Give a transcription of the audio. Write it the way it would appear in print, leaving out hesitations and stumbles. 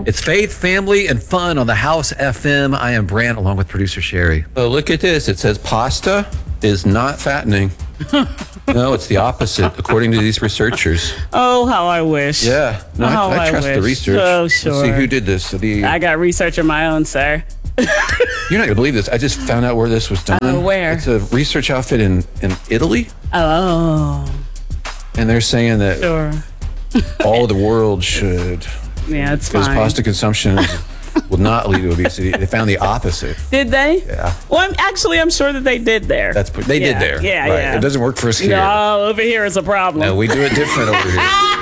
It's faith, family, and fun on the House FM. I am Brant, along with producer Sherry. Oh, look at this. It says pasta is not fattening. No, it's the opposite, according to these researchers. Oh, how I wish. Yeah. No, I trust the research. Oh, sure. Let's see who did this. I got research of my own, sir. You're not going to believe this. I just found out where this was done. Where? It's a research outfit in Italy. Oh. And they're saying that Sure. all the world should. Yeah, it's Because fine. pasta consumption will not lead to obesity. They found the opposite. Did they? Yeah. Well, I'm sure that they did there. They did there. Yeah, right. yeah. It doesn't work for us here. No, over here is a problem. No, we do it different over here.